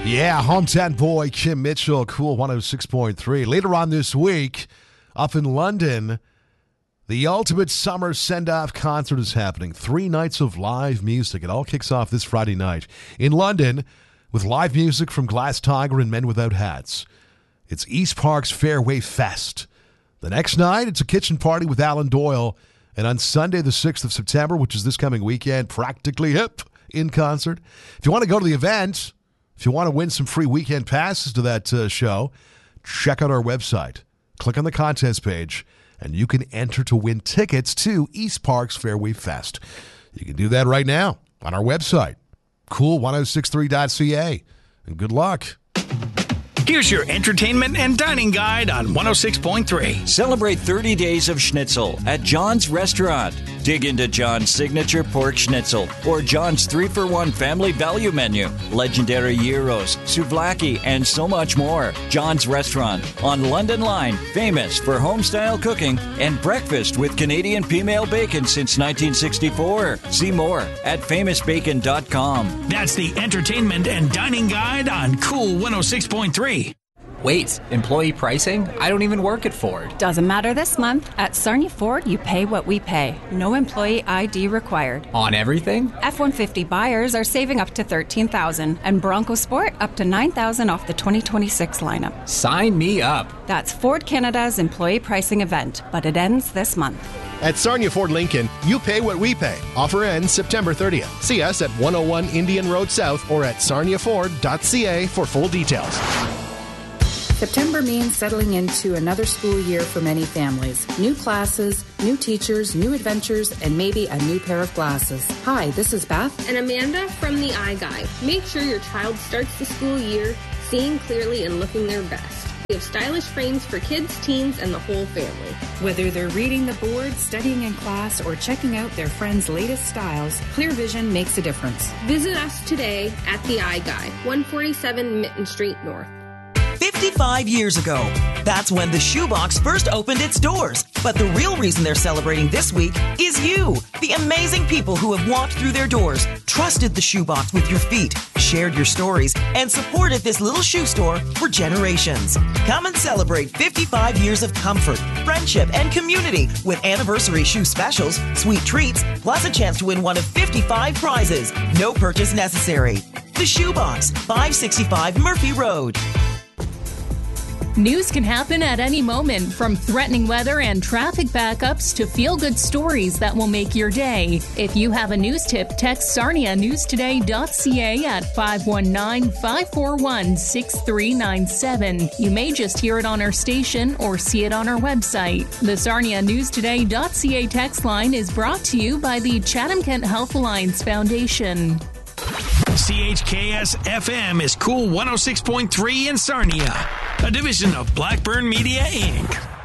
Yeah, hometown boy Kim Mitchell, Cool 106.3. Later on this week, up in London, the ultimate summer send-off concert is happening. 3 nights of live music. It all kicks off this Friday night in London with live music from Glass Tiger and Men Without Hats. It's East Park's Fairway Fest. The next night, it's a kitchen party with Alan Doyle. And on Sunday, the 6th of September, which is this coming weekend, Practically Hip in concert. If you want to go to the event, if you want to win some free weekend passes to that show, check out our website. Click on the contest page, and you can enter to win tickets to East Park's Fairway Fest. You can do that right now on our website, cool1063.ca. And good luck. Here's your entertainment and dining guide on 106.3. Celebrate 30 days of schnitzel at John's Restaurant. Dig into John's signature pork schnitzel or John's 3-for-1 family value menu, legendary gyros, souvlaki, and so much more. John's Restaurant on London Line, famous for home-style cooking and breakfast with Canadian female bacon since 1964. See more at famousbacon.com. That's the entertainment and dining guide on Cool 106.3. Wait, employee pricing? I don't even work at Ford. Doesn't matter this month. At Sarnia Ford, you pay what we pay. No employee ID required. On everything? F-150 buyers are saving up to $13,000 and Bronco Sport up to $9,000 off the 2026 lineup. Sign me up. That's Ford Canada's employee pricing event, but it ends this month. At Sarnia Ford Lincoln, you pay what we pay. Offer ends September 30th. See us at 101 Indian Road South or at sarniaford.ca for full details. September means settling into another school year for many families. New classes, new teachers, new adventures, and maybe a new pair of glasses. Hi, this is Beth. And Amanda from the Eye Guy. Make sure your child starts the school year seeing clearly and looking their best. We have stylish frames for kids, teens, and the whole family. Whether they're reading the board, studying in class, or checking out their friends' latest styles, Clear Vision makes a difference. Visit us today at the Eye Guy, 147 Mitten Street North. 55 years ago. That's when the Shoebox first opened its doors. But the real reason they're celebrating this week is you, the amazing people who have walked through their doors, trusted the Shoebox with your feet, shared your stories, and supported this little shoe store for generations. Come and celebrate 55 years of comfort, friendship, and community with anniversary shoe specials, sweet treats, plus a chance to win one of 55 prizes. No purchase necessary. The Shoebox, 565 Murphy Road. News can happen at any moment, from threatening weather and traffic backups to feel-good stories that will make your day. If you have a news tip, text sarnianewstoday.ca at 519-541-6397. You may just hear it on our station or see it on our website. The sarnianewstoday.ca text line is brought to you by the Chatham-Kent Health Alliance Foundation. CHKS-FM is Cool 106.3 in Sarnia, a division of Blackburn Media, Inc.